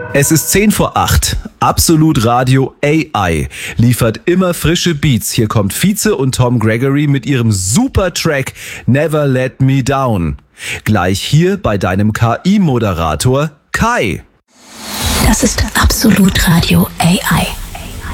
Es ist 7:10. Absolut Radio AI liefert immer frische Beats. Hier kommt Fize und Tom Gregory mit ihrem super Track Never Let Me Down. Gleich hier bei deinem KI-Moderator Kai. Das ist Absolut Radio AI.